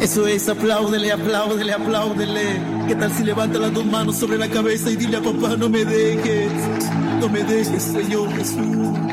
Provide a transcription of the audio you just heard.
Eso es, apláudele, apláudele, apláudele. ¿Qué tal si levanta las dos manos sobre la cabeza y dile a papá, no me dejes, Señor Jesús?